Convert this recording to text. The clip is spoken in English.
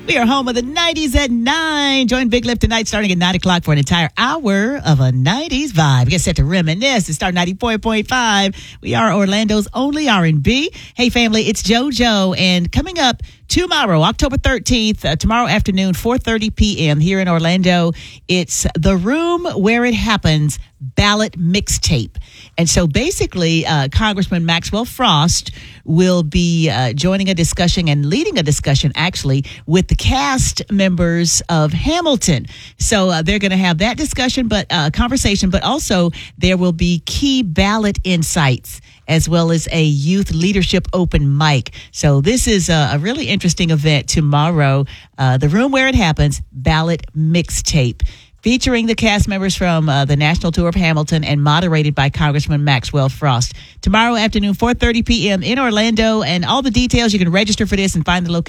We are home of the 90s at 9. Join Big Lift tonight starting at 9 o'clock for an entire hour of a 90s vibe. Get set to reminisce and start 94.5. We are Orlando's only R&B. Hey, family, it's JoJo. And coming up tomorrow, October 13th, tomorrow afternoon, 4:30 p.m. here in Orlando, it's The Room Where It Happens ballot mixtape. And so basically, Congressman Maxwell Frost will be joining a discussion and leading a discussion, actually, with the cast members of Hamilton. So they're going to have that discussion, but conversation, but also there will be key ballot insights as well as a youth leadership open mic. So this is a really interesting event tomorrow. The Room Where It Happens ballot mixtape, featuring the cast members from the National Tour of Hamilton and moderated by Congressman Maxwell Frost. Tomorrow afternoon, 4:30 p.m. in Orlando. And all the details, you can register for this and find the location